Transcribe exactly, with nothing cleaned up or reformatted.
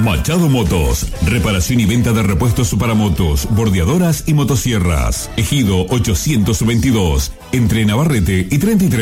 Machado Motos, reparación y venta de repuestos para motos, bordeadoras y motosierras. Ejido ochocientos veintidós, entre Navarrete y treinta y tres.